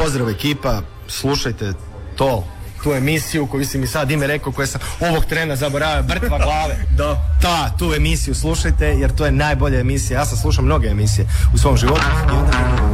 pozdrav ekipa, slušajte tu emisiju koju si mi sad ime rekao, koje sam ovog trena zaboravio, Brtva glave. Tu emisiju slušajte jer to je najbolja emisija. Ja sam slušao mnoge emisije u svom životu i onda